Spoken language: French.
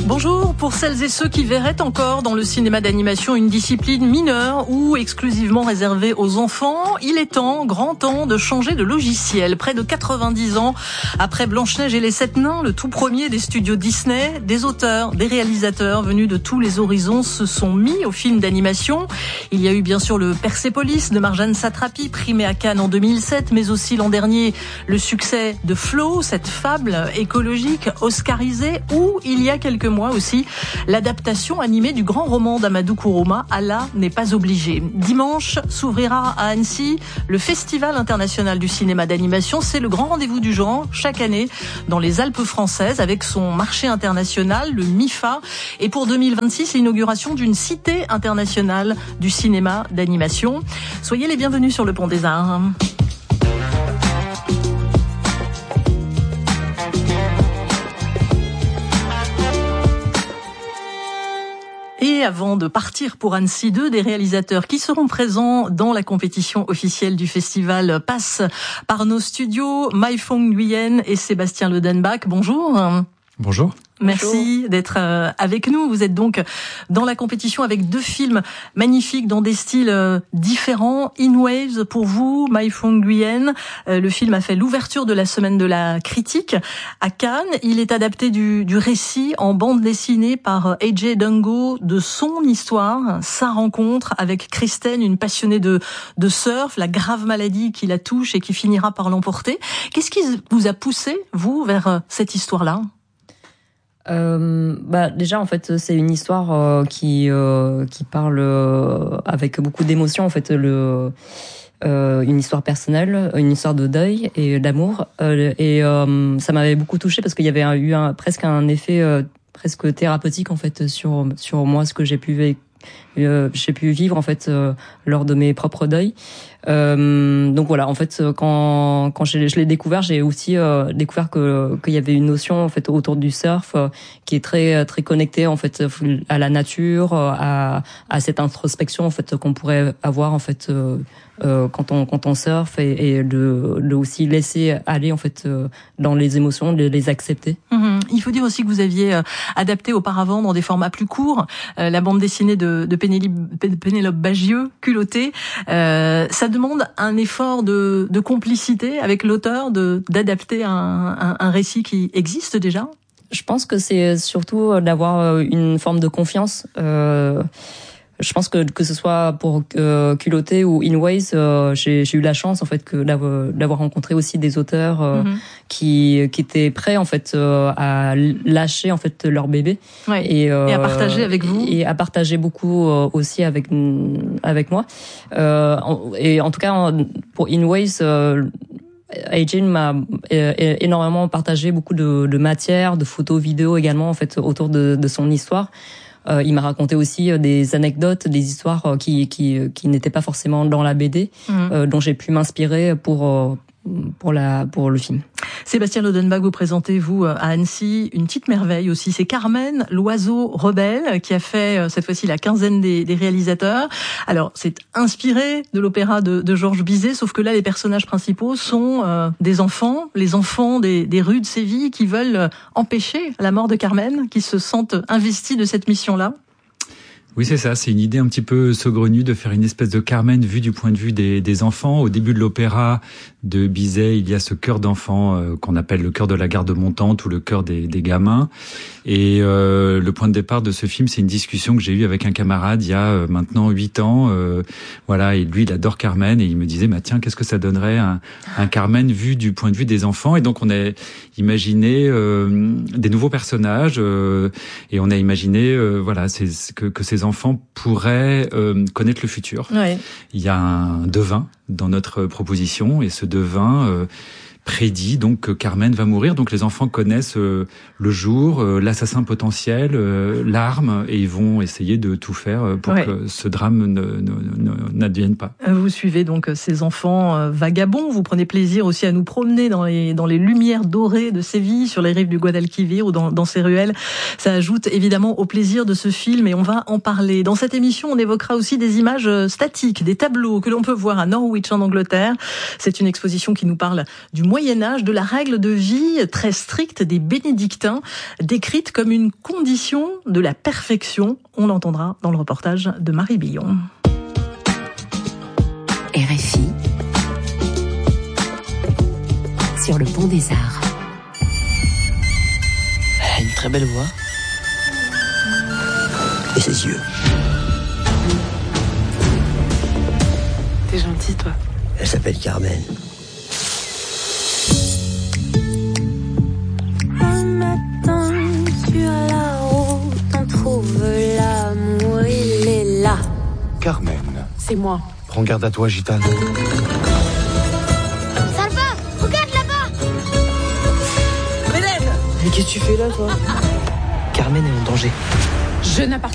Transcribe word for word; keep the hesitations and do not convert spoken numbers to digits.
Bonjour, pour celles et ceux qui verraient encore dans le cinéma d'animation une discipline mineure ou exclusivement réservée aux enfants, il est temps, grand temps, de changer de logiciel. Près de quatre-vingt-dix ans après Blanche-Neige et les Sept Nains, le tout premier des studios Disney, des auteurs, des réalisateurs venus de tous les horizons se sont mis au film d'animation. Il y a eu bien sûr le Persépolis de Marjane Satrapi, primé à Cannes en deux mille sept, mais aussi l'an dernier le succès de Flow, cette fable écologique oscarisée, ou il y a quelques mois aussi l'adaptation animée du grand roman d'Amadou Kourouma, Allah n'est pas obligé. Dimanche s'ouvrira à Annecy le Festival international du cinéma d'animation. C'est le grand rendez-vous du genre chaque année dans les Alpes françaises avec son marché international, le MIFA, et pour deux mille vingt-six l'inauguration d'une cité internationale du cinéma d'animation. Soyez les bienvenus sur le Pont des Arts. Et avant de partir pour Annecy, deux des réalisateurs qui seront présents dans la compétition officielle du festival passent par nos studios, Mai Phong Nguyen et Sébastien Lodenbach. Bonjour. Bonjour. Merci Bonjour. d'être avec nous. Vous êtes donc dans la compétition avec deux films magnifiques dans des styles différents. In Waves pour vous, Mai Phong Nguyen. Le film a fait l'ouverture de la semaine de la critique à Cannes. Il est adapté du, du récit en bande dessinée par A J Dungo de son histoire, sa rencontre avec Kristen, une passionnée de, de surf, la grave maladie qui la touche et qui finira par l'emporter. Qu'est-ce qui vous a poussé, vous, vers cette histoire-là ? Euh, bah déjà en fait c'est une histoire euh, qui euh, qui parle euh, avec beaucoup d'émotion en fait le euh, une histoire personnelle, une histoire de deuil et d'amour euh, et euh, ça m'avait beaucoup touchée parce qu'il y avait un, eu un, presque un effet euh, presque thérapeutique en fait sur sur moi, ce que j'ai pu vivre Euh, j'ai pu vivre en fait euh, lors de mes propres deuils. Euh, donc voilà, en fait quand quand je, je l'ai découvert, j'ai aussi euh, découvert que qu'il y avait une notion en fait autour du surf euh, qui est très très connectée en fait à la nature, à à cette introspection en fait qu'on pourrait avoir en fait euh, euh, quand on quand on surfe et, et de de aussi laisser aller en fait euh, dans les émotions, de les accepter. Mmh. Il faut dire aussi que vous aviez euh, adapté auparavant dans des formats plus courts euh, la bande dessinée de, de Pénélope, Pénélope Bagieux, Culottée. Euh, ça demande un effort de, de complicité avec l'auteur, de d'adapter un, un, un récit qui existe déjà. Je pense que c'est surtout d'avoir une forme de confiance. Euh, je pense que que ce soit pour euh, Culottée ou In Ways, euh, j'ai, j'ai eu la chance en fait que d'avoir, d'avoir rencontré aussi des auteurs euh, mm-hmm. qui qui étaient prêts en fait euh, à lâcher en fait leur bébé ouais. et, euh, et à partager avec vous et à partager beaucoup euh, aussi avec avec moi. Euh, et en tout cas pour In Ways. Euh, A J m'a énormément partagé beaucoup de, de matière, de photos, vidéos également en fait autour de, de son histoire. Euh, il m'a raconté aussi des anecdotes, des histoires qui qui qui n'étaient pas forcément dans la B D, mmh. euh, dont j'ai pu m'inspirer pour pour la pour le film. Sébastien Lodenbach, vous présentez, vous, à Annecy, une petite merveille aussi. C'est Carmen, l'oiseau rebelle, qui a fait, cette fois-ci, la quinzaine des, des réalisateurs. Alors, c'est inspiré de l'opéra de, de Georges Bizet, sauf que là, les personnages principaux sont euh, des enfants, les enfants des, des rues de Séville qui veulent empêcher la mort de Carmen, qui se sentent investis de cette mission-là. Oui, c'est ça. C'est une idée un petit peu saugrenue de faire une espèce de Carmen vue du point de vue des, des enfants. Au début de l'opéra de Bizet, il y a ce chœur d'enfants euh, qu'on appelle le chœur de la garde montante ou le chœur des, des gamins. Et euh, le point de départ de ce film, c'est une discussion que j'ai eue avec un camarade il y a euh, maintenant huit ans. Euh, voilà, et lui, il adore Carmen et il me disait, bah tiens, qu'est-ce que ça donnerait un, un Carmen vu du point de vue des enfants. Et donc on a imaginé euh, des nouveaux personnages euh, et on a imaginé, euh, voilà, c'est, que, que ces enfants pourraient euh, connaître le futur. Ouais. Il y a un devin dans notre proposition et ce devin euh, prédit donc que Carmen va mourir. Donc les enfants connaissent euh, le jour, euh, l'assassin potentiel, euh, l'arme, et ils vont essayer de tout faire pour ouais. que ce drame ne, ne, ne, n'advienne pas. Vous suivez donc ces enfants euh, vagabonds. Vous prenez plaisir aussi à nous promener dans les dans les lumières dorées de Séville, sur les rives du Guadalquivir ou dans, dans ces ruelles. Ça ajoute évidemment au plaisir de ce film et on va en parler. Dans cette émission, on évoquera aussi des images statiques, des tableaux que l'on peut voir à Norwich en Angleterre. C'est une exposition qui nous parle du Moyen-Âge de la règle de vie très stricte des bénédictins, décrite comme une condition de la perfection. On l'entendra dans le reportage de Marie Billon. R F I sur le pont des Arts. Elle a une très belle voix. Et ses yeux. T'es gentil, toi. Elle s'appelle Carmen. Un matin, sur la route, on trouve l'amour, il est là. Carmen, C'est moi. prends garde à toi, gitane. Salva, regarde là-bas. Mais qu'est-ce que tu fais là, toi? Carmen est en danger. Je n'appartiens